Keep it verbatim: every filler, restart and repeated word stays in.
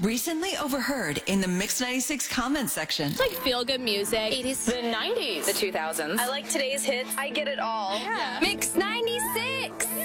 Recently overheard in the Mix ninety-six comment section. It's like feel-good music. eighties. The nineties. The two thousands. I like today's hits. I get it all. Yeah. Mix ninety-six.